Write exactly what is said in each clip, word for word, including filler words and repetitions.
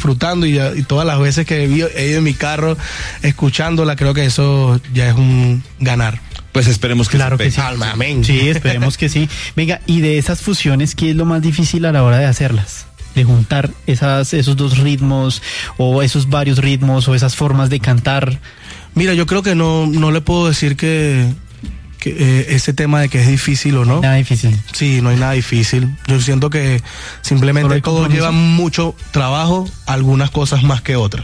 disfrutando y, ya, y todas las veces que he ido, he ido en mi carro escuchándola, creo que eso ya es un ganar. Pues esperemos que claro se que sí. Amén. Sí, esperemos que sí. Venga, y de esas fusiones, ¿qué es lo más difícil a la hora de hacerlas? De juntar esas, esos dos ritmos, o esos varios ritmos, o esas formas de cantar. Mira, yo creo que no, no le puedo decir que, que eh, ese tema de que es difícil o no. Nada difícil. Sí, no hay nada difícil. Yo siento que simplemente todo lleva mucho trabajo, algunas cosas más que otras.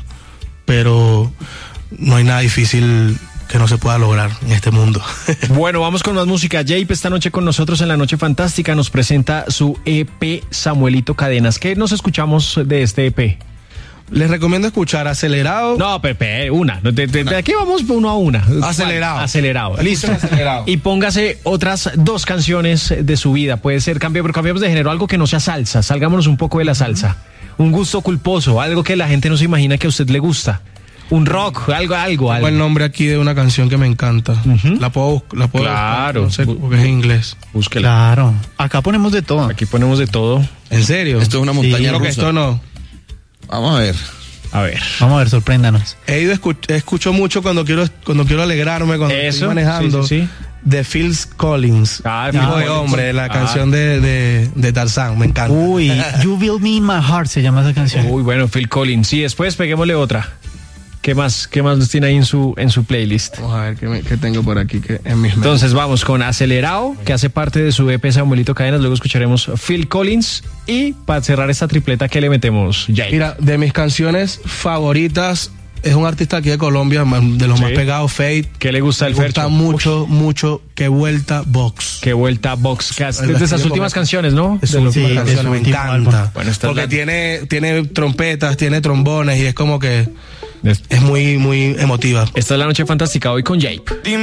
Pero no hay nada difícil que no se pueda lograr en este mundo. Bueno, vamos con más música. Jape esta noche con nosotros en La Noche Fantástica nos presenta su E P Samuelito Cadenas. ¿Qué nos escuchamos de este E P? Les recomiendo escuchar Acelerado. No, Pepe, una. De, de, de aquí vamos uno a una. Acelerado. Acelerado. Listo. Acelerado. Y póngase otras dos canciones de su vida. Puede ser, cambio, pero cambiamos de género, algo que no sea salsa. Salgámonos un poco de la salsa. Un gusto culposo, algo que la gente no se imagina que a usted le gusta. Un rock, algo, algo, algo. Tengo el nombre aquí de una canción que me encanta. Uh-huh. La puedo, la puedo Claro. buscar, no sé, porque es en inglés. Búsquela. Claro. Acá ponemos de todo. Aquí ponemos de todo. ¿En serio? Esto es una montaña sí, rusa. que esto no. Vamos a ver. A ver. Vamos a ver, sorpréndanos. He ido escuch- escucho mucho cuando quiero cuando quiero alegrarme, cuando Eso, estoy manejando. sí, sí, sí. De Phil Collins. Ah, Hijo Phil de Collins. hombre, la Ah. canción de, de, de Tarzán, me encanta. Uy, You Build Me in My Heart se llama esa canción. Uy, bueno, Phil Collins. Sí, después peguémosle otra. ¿Qué más, qué más tiene ahí en su, en su playlist? Vamos a ver qué, me, qué tengo por aquí que en mis Entonces vamos con Acelerado, que hace parte de su E P Samuelito Cadenas. Luego escucharemos Phil Collins. Y para cerrar esta tripleta, ¿qué le metemos? Jay. Mira, de mis canciones favoritas, es un artista aquí de Colombia, de los Sí. más pegados, Fate. ¿Qué le gusta el Me gusta Fercho? mucho, mucho, Que Vuelta Box. Qué vuelta Boxcast. El Desde esas estilo últimas como- canciones, ¿no? Es De una los- sí, última de canción, su me último encanta. álbum. Bueno, esta es Porque la- tiene, tiene trompetas, tiene trombones y es como que Es- es muy, muy emotiva. Esta es La Noche Fantástica hoy con Jape.